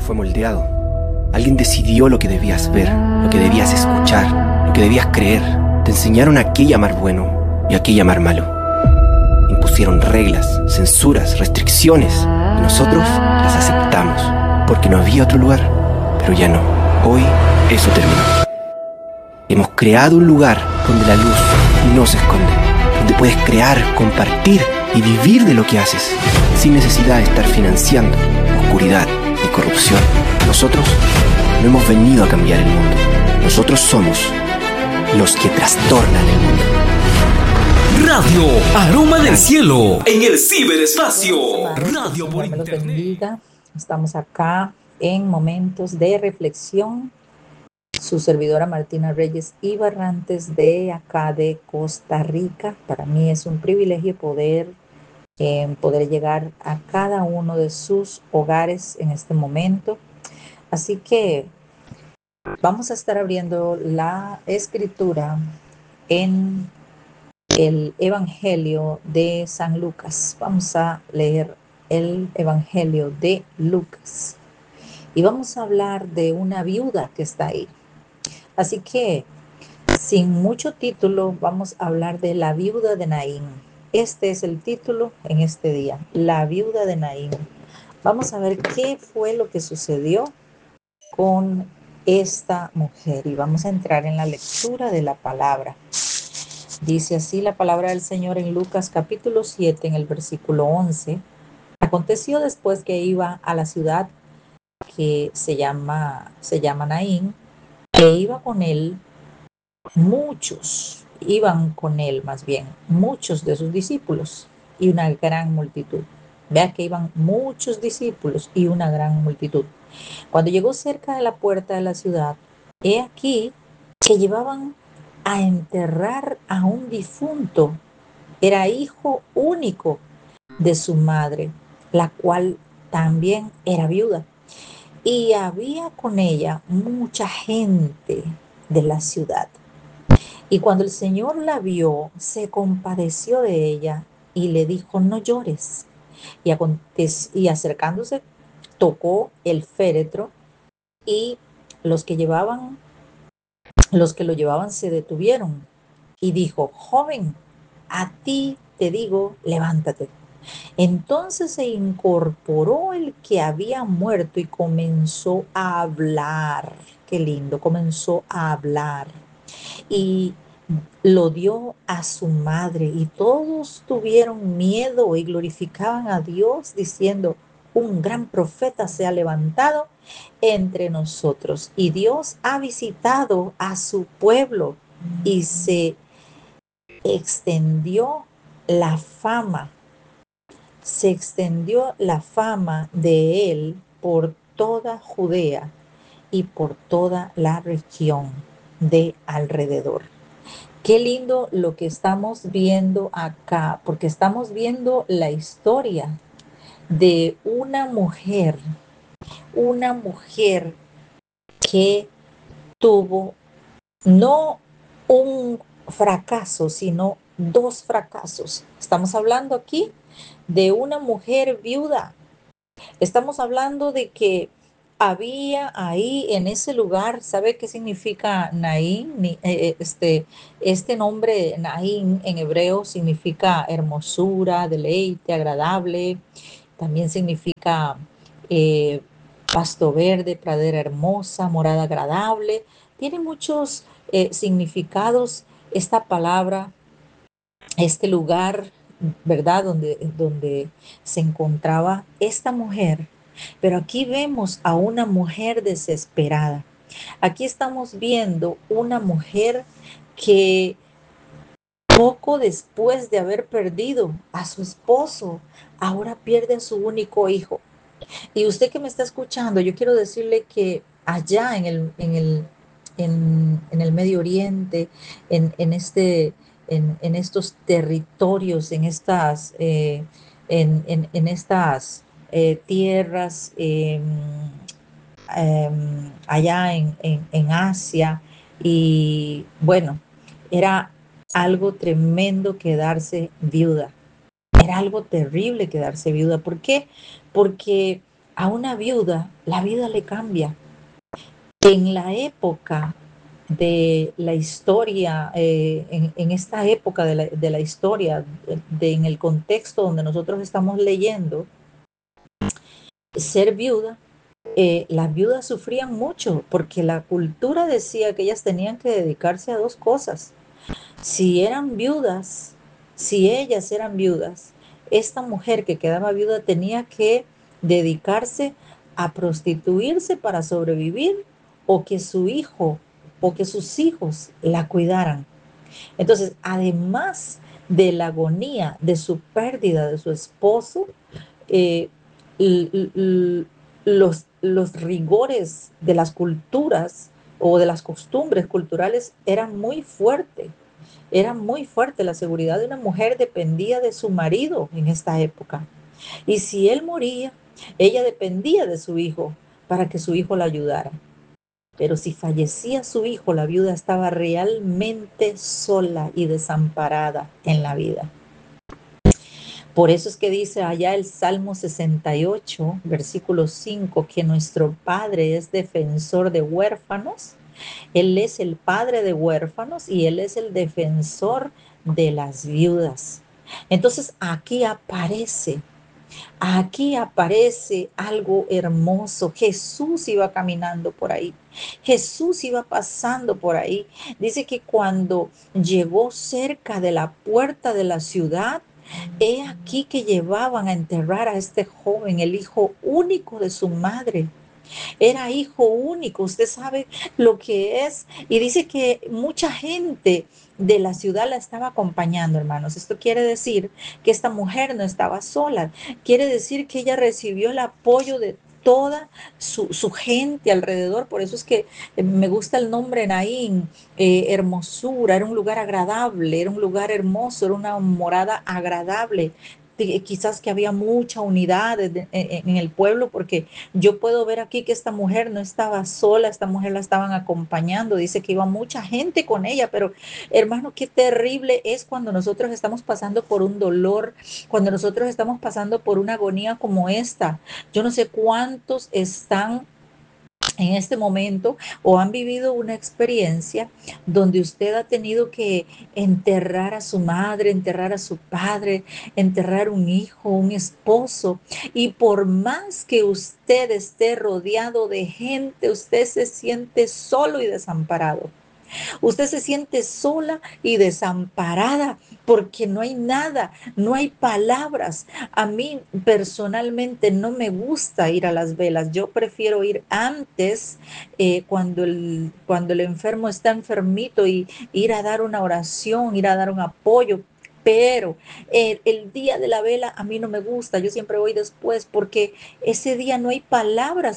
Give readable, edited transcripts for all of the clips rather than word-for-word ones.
fue moldeado. Alguien decidió lo que debías ver, lo que debías escuchar, lo que debías creer. Te enseñaron a qué llamar bueno y a qué llamar malo. Impusieron reglas, censuras, restricciones, y nosotros las aceptamos, porque no había otro lugar. Pero ya no. Hoy eso terminó. Hemos creado un lugar donde la luz no se esconde, donde puedes crear, compartir y vivir de lo que haces, sin necesidad de estar financiando oscuridad y corrupción. Nosotros no hemos venido a cambiar el mundo. Nosotros somos los que trastornan el mundo. Radio Aroma del Cielo en el ciberespacio. Radio por Dios me los internet. bendiga. Estamos acá en momentos de reflexión. Su servidora Martina Reyes y Barrantes de acá de Costa Rica. Para mí es un privilegio poder llegar a cada uno de sus hogares en este momento. Así que vamos a estar abriendo la escritura en el Evangelio de San Lucas. Vamos a leer el Evangelio de Lucas y vamos a hablar de una viuda que está ahí. Así que, sin mucho título, vamos a hablar de la viuda de Naín. Este es el título en este día, la viuda de Naín. Vamos a ver qué fue lo que sucedió con esta mujer y vamos a entrar en la lectura de la palabra. Dice así la palabra del Señor en Lucas capítulo 7, en el versículo 11. Aconteció después que iba a la ciudad que se llama Naín, que iban con él muchos de sus discípulos y una gran multitud. Vea que iban muchos discípulos y una gran multitud. Cuando llegó cerca de la puerta de la ciudad, he aquí que llevaban a enterrar a un difunto. Era hijo único de su madre, la cual también era viuda. Y había con ella mucha gente de la ciudad. Y cuando el Señor la vio, se compadeció de ella y le dijo: no llores. Y acercándose, tocó el féretro y los que lo llevaban se detuvieron. Y dijo: joven, a ti te digo, levántate. Entonces se incorporó el que había muerto y comenzó a hablar. Qué lindo, comenzó a hablar. Y lo dio a su madre y todos tuvieron miedo y glorificaban a Dios diciendo: un gran profeta se ha levantado entre nosotros y Dios ha visitado a su pueblo. Y se extendió la fama de él por toda Judea y por toda la región de alrededor. Qué lindo lo que estamos viendo acá, porque estamos viendo la historia de una mujer que tuvo no un fracaso, sino dos fracasos. Estamos hablando aquí de una mujer viuda. Estamos hablando de que había ahí en ese lugar, ¿sabe qué significa Naín? Este nombre Naín en hebreo significa hermosura, deleite, agradable. También significa pasto verde, pradera hermosa, morada agradable. Tiene muchos significados esta palabra, este lugar, ¿verdad? Donde se encontraba esta mujer. Pero aquí vemos a una mujer desesperada. Aquí estamos viendo una mujer que poco después de haber perdido a su esposo, ahora pierde a su único hijo. Y usted que me está escuchando, yo quiero decirle que allá en el Medio Oriente, en estos territorios, en estas tierras, allá en Asia, y bueno, era algo tremendo quedarse viuda. Era algo terrible quedarse viuda. ¿Por qué? Porque a una viuda, la vida le cambia. En la época de la historia, en esta época de la historia, en el contexto donde nosotros estamos leyendo, ser viuda, las viudas sufrían mucho porque la cultura decía que ellas tenían que dedicarse a dos cosas. Si eran viudas, si ellas eran viudas, esta mujer que quedaba viuda tenía que dedicarse a prostituirse para sobrevivir o que su hijo o que sus hijos la cuidaran. Entonces, además de la agonía de su pérdida de su esposo, eh, los rigores de las culturas o de las costumbres culturales eran muy fuertes. Era muy fuerte. La seguridad de una mujer dependía de su marido en esta época. Y si él moría, ella dependía de su hijo para que su hijo la ayudara. Pero si fallecía su hijo, la viuda estaba realmente sola y desamparada en la vida. Por eso es que dice allá el Salmo 68, versículo 5, que nuestro Padre es defensor de huérfanos. Él es el padre de huérfanos y Él es el defensor de las viudas. Entonces aquí aparece algo hermoso. Jesús iba caminando por ahí. Jesús iba pasando por ahí. Dice que cuando llegó cerca de la puerta de la ciudad, he aquí que llevaban a enterrar a este joven, el hijo único de su madre. Era hijo único, usted sabe lo que es. Y dice que mucha gente de la ciudad la estaba acompañando, hermanos. Esto quiere decir que esta mujer no estaba sola. Quiere decir que ella recibió el apoyo de toda su gente alrededor. Por eso es que me gusta el nombre Naín, hermosura. Era un lugar agradable, era un lugar hermoso, era una morada agradable. Quizás que había mucha unidad en el pueblo, porque yo puedo ver aquí que esta mujer no estaba sola, esta mujer la estaban acompañando, dice que iba mucha gente con ella, pero hermano, qué terrible es cuando nosotros estamos pasando por un dolor, cuando nosotros estamos pasando por una agonía como esta. Yo no sé cuántos están en este momento o han vivido una experiencia donde usted ha tenido que enterrar a su madre, enterrar a su padre, enterrar un hijo, un esposo, y por más que usted esté rodeado de gente, usted se siente solo y desamparado. Usted se siente sola y desamparada porque no hay nada, no hay palabras. A mí personalmente no me gusta ir a las velas. Yo prefiero ir antes, cuando el enfermo está enfermito, y ir a dar una oración, ir a dar un apoyo. Pero el día de la vela a mí no me gusta, yo siempre voy después porque ese día no hay palabras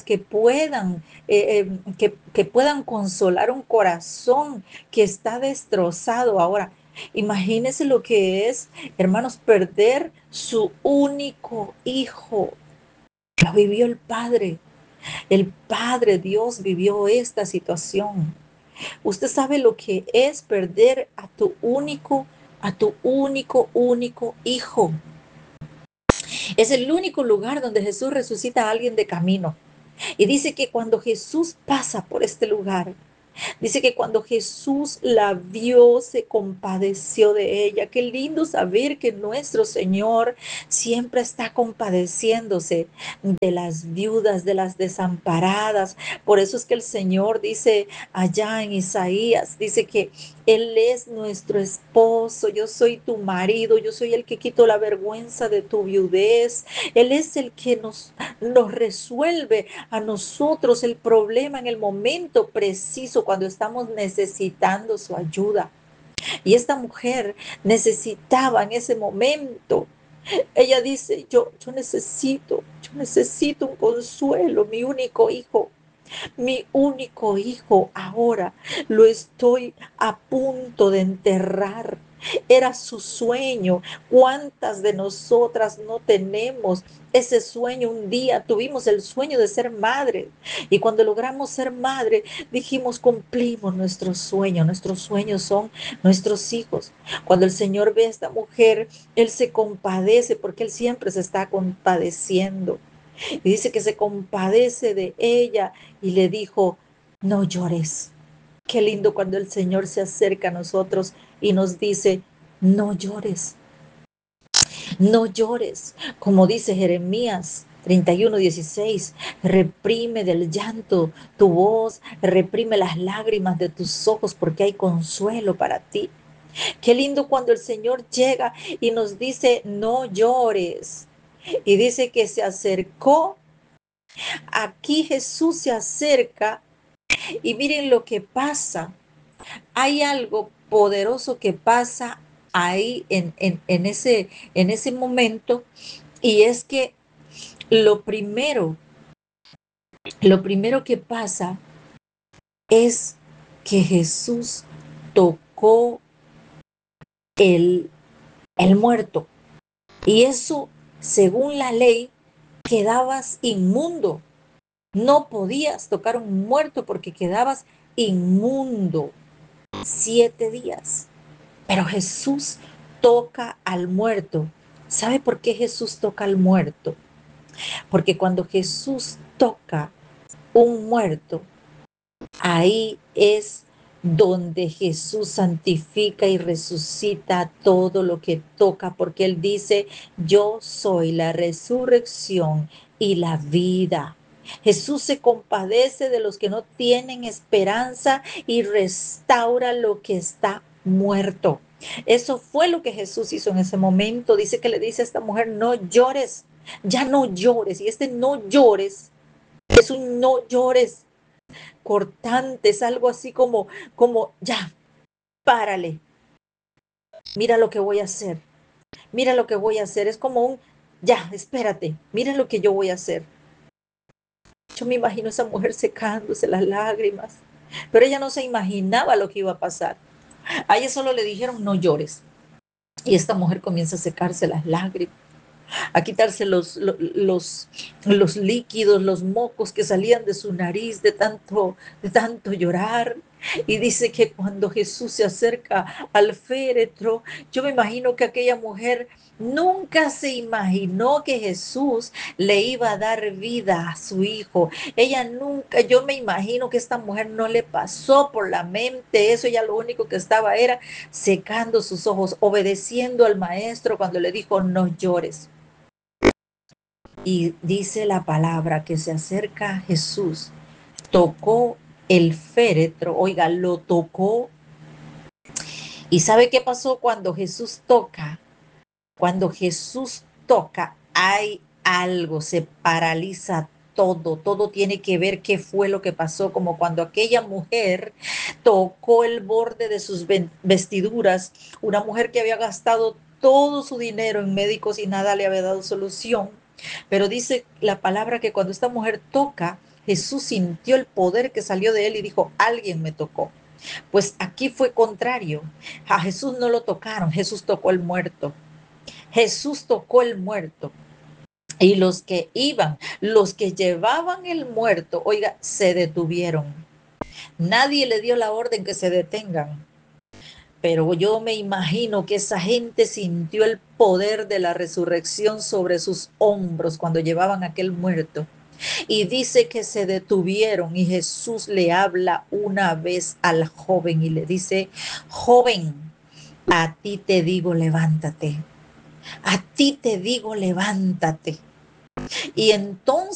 que puedan consolar un corazón que está destrozado. Ahora, imagínense lo que es, hermanos, perder su único hijo. Lo vivió el Padre Dios vivió esta situación. Usted sabe lo que es perder a tu único hijo. Es el único lugar donde Jesús resucita a alguien de camino. Y dice que cuando Jesús pasa por este lugar, dice que cuando Jesús la vio, se compadeció de ella. Qué lindo saber que nuestro Señor siempre está compadeciéndose de las viudas, de las desamparadas. Por eso es que el Señor dice allá en Isaías, dice que Él es nuestro esposo, yo soy tu marido, yo soy el que quito la vergüenza de tu viudez. Él es el que nos resuelve a nosotros el problema en el momento preciso cuando estamos necesitando su ayuda. Y esta mujer necesitaba en ese momento. Ella dice, yo necesito un consuelo, mi único hijo ahora lo estoy a punto de enterrar. Era su sueño. ¿Cuántas de nosotras no tenemos ese sueño? Un día tuvimos el sueño de ser madre y cuando logramos ser madre dijimos cumplimos nuestro sueño. Nuestros sueños son nuestros hijos. Cuando el Señor ve a esta mujer, Él se compadece porque Él siempre se está compadeciendo. Y dice que se compadece de ella y le dijo, no llores. Qué lindo cuando el Señor se acerca a nosotros y nos dice, no llores, no llores. Como dice Jeremías 31:16, reprime del llanto tu voz, reprime las lágrimas de tus ojos porque hay consuelo para ti. Qué lindo cuando el Señor llega y nos dice, no llores. Y dice que se acercó. Aquí Jesús se acerca y miren lo que pasa. Hay algo poderoso que pasa ahí en ese momento, y es que lo primero, lo primero que pasa es que Jesús tocó el, el muerto. Y eso, según la ley, quedabas inmundo. No podías tocar un muerto porque quedabas inmundo 7 días. Pero Jesús toca al muerto. ¿Sabe por qué Jesús toca al muerto? Porque cuando Jesús toca un muerto, ahí es donde Jesús santifica y resucita todo lo que toca, porque Él dice, yo soy la resurrección y la vida. Jesús se compadece de los que no tienen esperanza y restaura lo que está muerto. Eso fue lo que Jesús hizo en ese momento. Dice que le dice a esta mujer, no llores, ya no llores. Y este no llores es un no llores cortante, es algo así como ya, párale, mira lo que voy a hacer, mira lo que voy a hacer, es como un, ya, espérate, mira lo que yo voy a hacer. Yo me imagino a esa mujer secándose las lágrimas, pero ella no se imaginaba lo que iba a pasar. A ella solo le dijeron, no llores. Y esta mujer comienza a secarse las lágrimas, a quitarse los líquidos, los mocos que salían de su nariz de tanto llorar. Y dice que cuando Jesús se acerca al féretro, yo me imagino que aquella mujer nunca se imaginó que Jesús le iba a dar vida a su hijo. Ella nunca, yo me imagino que esta mujer no le pasó por la mente eso. Ella lo único que estaba era secando sus ojos, obedeciendo al maestro cuando le dijo, no llores. Y dice la palabra que se acerca a Jesús, tocó el féretro, oiga, lo tocó. ¿Y sabe qué pasó cuando Jesús toca? Cuando Jesús toca, hay algo, se paraliza todo, todo tiene que ver qué fue lo que pasó, como cuando aquella mujer tocó el borde de sus vestiduras, una mujer que había gastado todo su dinero en médicos y nada le había dado solución. Pero dice la palabra que cuando esta mujer toca, Jesús sintió el poder que salió de él y dijo, alguien me tocó. Pues aquí fue contrario. A Jesús no lo tocaron, Jesús tocó el muerto. Jesús tocó el muerto. Y los que iban, los que llevaban el muerto, oiga, se detuvieron. Nadie le dio la orden que se detengan. Pero yo me imagino que esa gente sintió el poder de la resurrección sobre sus hombros cuando llevaban aquel muerto. Y dice que se detuvieron y Jesús le habla una vez al joven y le dice, joven, a ti te digo levántate. A ti te digo levántate. Y entonces